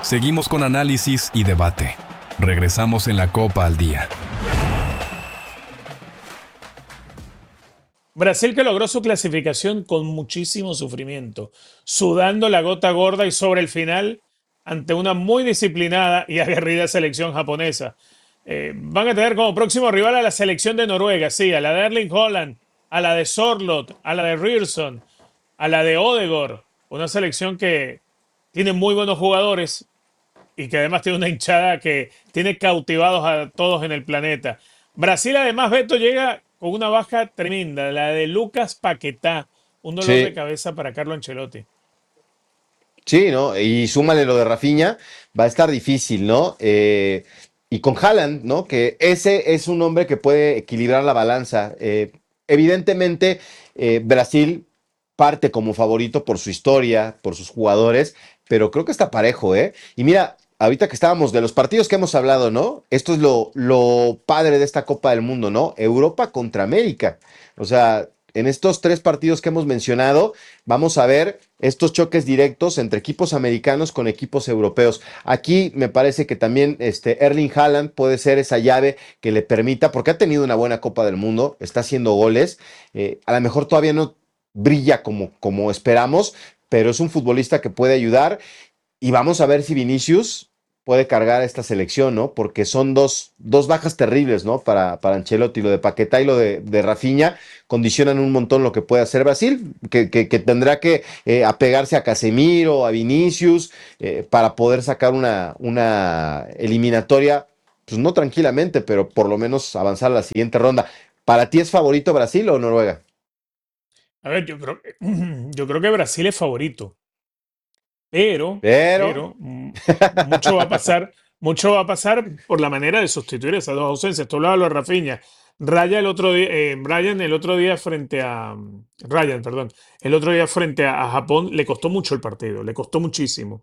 Seguimos con análisis y debate. Regresamos en la Copa al Día. Brasil, que logró su clasificación con muchísimo sufrimiento, sudando la gota gorda y sobre el final ante una muy disciplinada y aguerrida selección japonesa. Van a tener como próximo rival a la selección de Noruega, sí, a la de Erling Haaland, a la de Sorloth, a la de Ryerson, a la de Odegaard. Una selección que tiene muy buenos jugadores y que además tiene una hinchada que tiene cautivados a todos en el planeta. Brasil, además, Beto, llega con una baja tremenda, la de Lucas Paquetá, un dolor de Sí, cabeza para Carlo Ancelotti. sí, ¿no? Y súmale lo de Rafinha, va a estar difícil, ¿no? Y con Haaland, ¿no? Que ese es un hombre que puede equilibrar la balanza. Evidentemente, Brasil parte como favorito por su historia, por sus jugadores, pero creo que está parejo, ¿eh? Y mira, ahorita que estábamos de los partidos que hemos hablado, ¿no? Esto es lo padre de esta Copa del Mundo, ¿no? Europa contra América. O sea, en estos tres partidos que hemos mencionado, vamos a ver estos choques directos entre equipos americanos con equipos europeos. Aquí me parece que también Erling Haaland puede ser esa llave que le permita, porque ha tenido una buena Copa del Mundo, está haciendo goles, a lo mejor todavía no brilla como esperamos, pero es un futbolista que puede ayudar y vamos a ver si Vinicius puede cargar a esta selección, ¿no? Porque son dos bajas terribles, ¿no? Para Ancelotti, lo de Paquetá y lo de Rafinha, condicionan un montón lo que puede hacer Brasil, que tendrá que apegarse a Casemiro, a Vinicius, para poder sacar una eliminatoria, pues no tranquilamente, pero por lo menos avanzar a la siguiente ronda. ¿Para ti es favorito Brasil o Noruega? A ver, yo creo que Brasil es favorito, pero, Pero, pero mucho va a pasar por la manera de sustituir esas dos ausencias. Tú hablabas de lo de Rafinha. Ryan el otro día frente a Ryan, perdón, el otro día frente a Japón le costó mucho el partido, le costó muchísimo.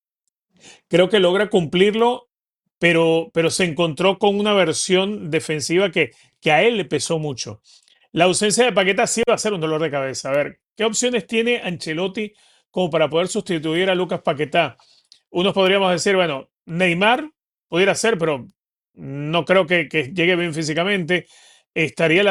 Creo que logra cumplirlo, pero se encontró con una versión defensiva que a él le pesó mucho. La ausencia de Paqueta sí va a ser un dolor de cabeza. A ver, ¿qué opciones tiene Ancelotti como para poder sustituir a Lucas Paquetá? Unos podríamos decir, bueno, Neymar pudiera ser, pero no creo que llegue bien físicamente. Estaría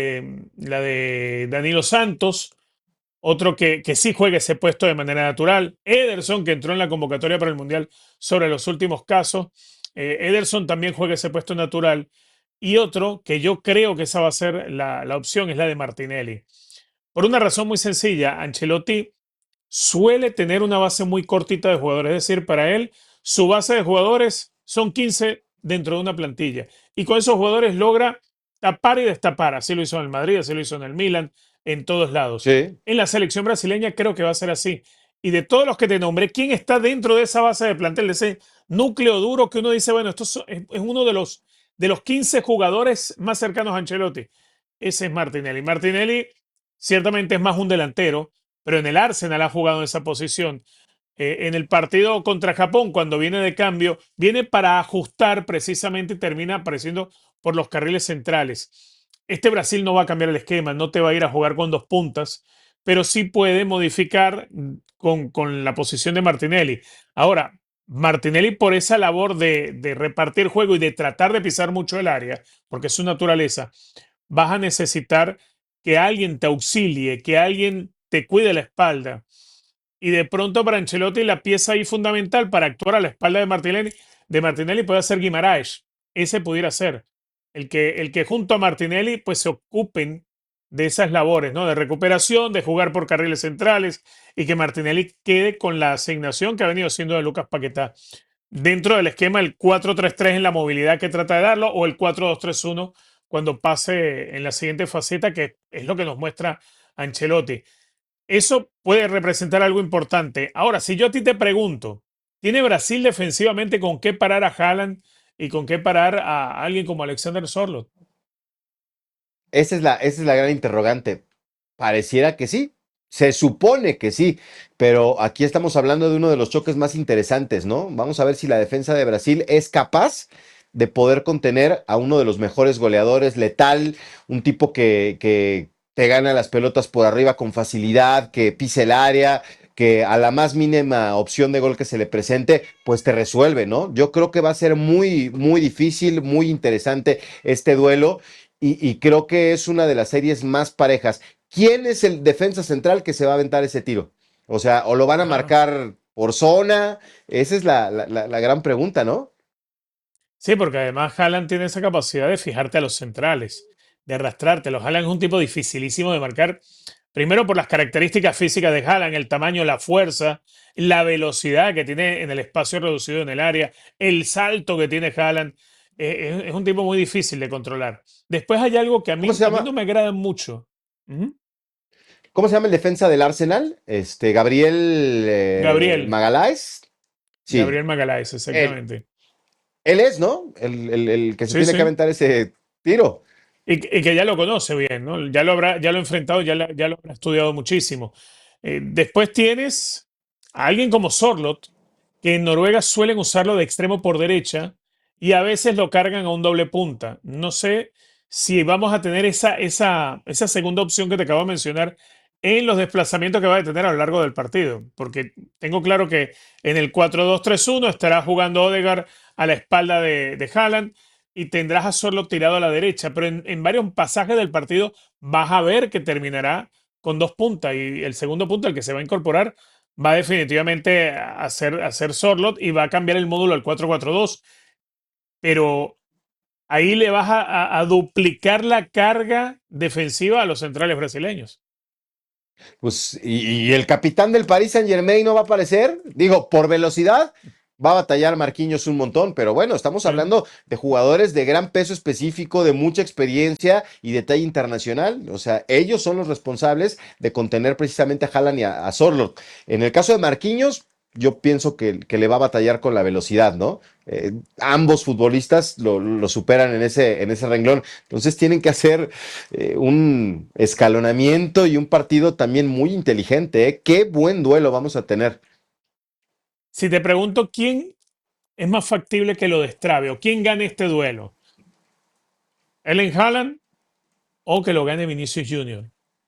la de Danilo Santos, otro que sí juegue ese puesto de manera natural. Ederson, que entró en la convocatoria para el Mundial sobre los últimos casos. Ederson también juega ese puesto natural. Y otro que yo creo que esa va a ser la opción es la de Martinelli. Por una razón muy sencilla, Ancelotti suele tener una base muy cortita de jugadores. Es decir, para él, su base de jugadores son 15 dentro de una plantilla. Y con esos jugadores logra tapar y destapar. Así lo hizo en el Madrid, así lo hizo en el Milan, en todos lados. sí, En la selección brasileña creo que va a ser así. Y de todos los que te nombré, ¿quién está dentro de esa base de plantel, de ese núcleo duro que uno dice, bueno, es uno de los 15 jugadores más cercanos a Ancelotti? Ese es Martinelli. Martinelli ciertamente es más un delantero, pero en el Arsenal ha jugado en esa posición. En el partido contra Japón, cuando viene de cambio, viene para ajustar precisamente y termina apareciendo por los carriles centrales. Este Brasil no va a cambiar el esquema, no te va a ir a jugar con dos puntas, pero sí puede modificar con la posición de Martinelli. Ahora, Martinelli por esa labor de repartir juego y de tratar de pisar mucho el área, porque es su naturaleza, vas a necesitar que alguien te auxilie, que alguien te cuide la espalda. Y de pronto para Ancelotti la pieza ahí fundamental para actuar a la espalda de Martinelli puede ser Guimaraes. Ese pudiera ser. El que junto a Martinelli pues se ocupen de esas labores, ¿no? De recuperación, de jugar por carriles centrales y que Martinelli quede con la asignación que ha venido siendo de Lucas Paquetá. Dentro del esquema, el 4-3-3 en la movilidad que trata de darlo o el 4-2-3-1 cuando pase en la siguiente faceta, que es lo que nos muestra Ancelotti. Eso puede representar algo importante. Ahora, si yo a ti te pregunto, ¿tiene Brasil defensivamente con qué parar a Haaland y con qué parar a alguien como Alexander Sorloth? esa es la gran interrogante. Pareciera que sí, se supone que sí, pero aquí estamos hablando de uno de los choques más interesantes, ¿no? Vamos a ver si la defensa de Brasil es capaz de poder contener a uno de los mejores goleadores, letal, un tipo que te gana las pelotas por arriba con facilidad, que pisa el área, que a la más mínima opción de gol que se le presente, pues te resuelve, ¿no? Yo creo que va a ser muy, muy difícil, muy interesante este duelo y creo que es una de las series más parejas. ¿Quién es el defensa central que se va a aventar ese tiro? O sea, o lo van a Ah, marcar por zona, esa es la gran pregunta, ¿no? sí, porque además Haaland tiene esa capacidad de fijarte a los centrales, de arrastrártelos. Haaland es un tipo dificilísimo de marcar, primero por las características físicas de Haaland, el tamaño, la fuerza, la velocidad que tiene en el espacio reducido en el área, el salto que tiene Haaland. Es un tipo muy difícil de controlar. Después hay algo que ¿Cómo se a mí no llama? me agrada mucho. Ujú. ¿Cómo se llama el defensa del Arsenal? Gabriel Gabriel, Magaláes. Sí, Gabriel Magalhaes, él, exactamente. él es, ¿no? El que se Sí, tiene que sí. aventar ese tiro. Y que ya lo conoce bien, ¿no? Ya lo ha enfrentado, ya lo habrá estudiado muchísimo. Después tienes a alguien como Sorloth, que en Noruega suelen usarlo de extremo por derecha y a veces lo cargan a un doble punta. No sé si vamos a tener esa segunda opción que te acabo de mencionar en los desplazamientos que va a tener a lo largo del partido, porque tengo claro que en el 4-2-3-1 estará jugando Odegaard a la espalda de Haaland y tendrás a Sorloth tirado a la derecha, pero en varios pasajes del partido vas a ver que terminará con dos puntas y el segundo punto, el que se va a incorporar, va definitivamente a ser Sorloth y va a cambiar el módulo al 4-4-2, pero ahí le vas a duplicar la carga defensiva a los centrales brasileños. Pues, y el capitán del Paris Saint-Germain no va a aparecer. Digo, por velocidad va a batallar Marquinhos un montón, pero bueno, estamos Sí. hablando de jugadores de gran peso específico, de mucha experiencia y de talla internacional. O sea, ellos son los responsables de contener precisamente a Haaland y a Sorloth. En el caso de Marquinhos, yo pienso que le va a batallar con la velocidad, ¿no? Ambos futbolistas lo superan en ese renglón. Entonces tienen que hacer un escalonamiento y un partido también muy inteligente, ¿eh? Qué buen duelo vamos a tener. Si te pregunto quién es más factible que lo destrabe o quién gane este duelo, Ellen Haaland o que lo gane Vinicius Junior.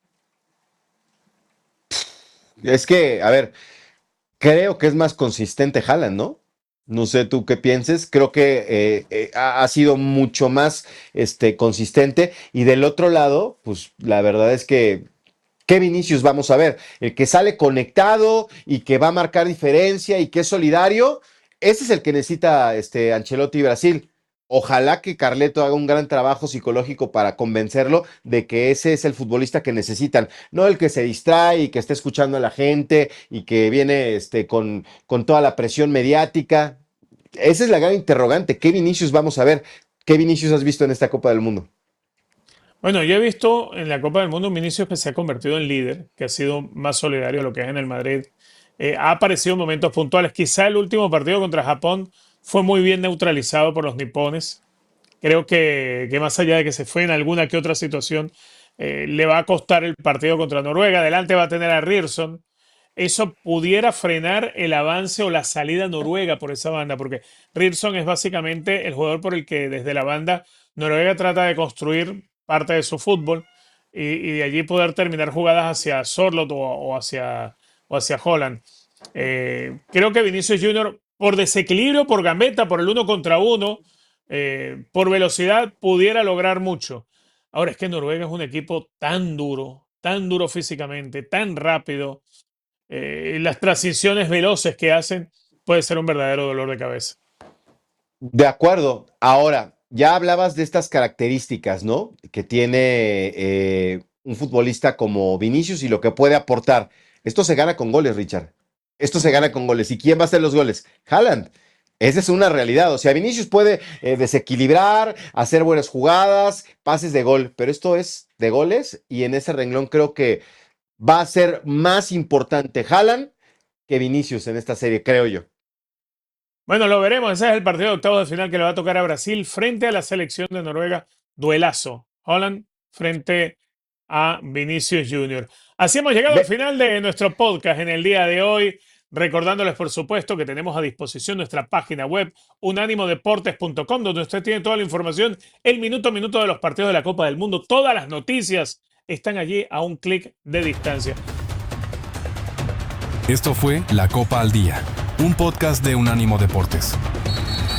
Es que, a ver, creo que es más consistente Haaland, ¿no? No sé tú qué pienses, creo que ha sido mucho más consistente y del otro lado, pues la verdad es que ¿qué Vinicius vamos a ver? El que sale conectado y que va a marcar diferencia y que es solidario, ese es el que necesita Ancelotti y Brasil. Ojalá que Carleto haga un gran trabajo psicológico para convencerlo de que ese es el futbolista que necesitan, no el que se distrae y que está escuchando a la gente y que viene con toda la presión mediática. Esa es la gran interrogante. ¿Qué Vinicius vamos a ver? ¿Qué Vinicius has visto en esta Copa del Mundo? Bueno, yo he visto en la Copa del Mundo un Vinicius que se ha convertido en líder, que ha sido más solidario de lo que es en el Madrid. Ha aparecido en momentos puntuales. Quizá el último partido contra Japón fue muy bien neutralizado por los nipones. Creo que más allá de que se fue en alguna que otra situación, le va a costar el partido contra Noruega. Adelante va a tener a Ryerson. Eso pudiera frenar el avance o la salida noruega por esa banda, porque Ryerson es básicamente el jugador por el que desde la banda Noruega trata de construir parte de su fútbol y de allí poder terminar jugadas hacia Sorloth o hacia Holland. Creo que Vinicius Junior, por desequilibrio, por gambeta, por el uno contra uno, por velocidad, pudiera lograr mucho. Ahora es que Noruega es un equipo tan duro físicamente, tan rápido. Las transiciones veloces que hacen puede ser un verdadero dolor de cabeza. De acuerdo. Ahora, ya hablabas de estas características, ¿no? Que tiene un futbolista como Vinicius y lo que puede aportar. Esto se gana con goles, Richard. Esto se gana con goles. ¿Y quién va a hacer los goles? Haaland. Esa es una realidad. O sea, Vinicius puede desequilibrar, hacer buenas jugadas, pases de gol, pero esto es de goles y en ese renglón creo que va a ser más importante Haaland que Vinicius en esta serie, creo yo. Bueno, lo veremos. Ese es el partido de octavos de final que le va a tocar a Brasil frente a la selección de Noruega. Duelazo. Holland frente a Vinicius Junior. Así hemos llegado al Ve, final de nuestro podcast en el día de hoy. Recordándoles, por supuesto, que tenemos a disposición nuestra página web, unánimodeportes.com, donde usted tiene toda la información, el minuto a minuto de los partidos de la Copa del Mundo. Todas las noticias están allí a un clic de distancia. Esto fue La Copa al Día, un podcast de Unánimo Deportes.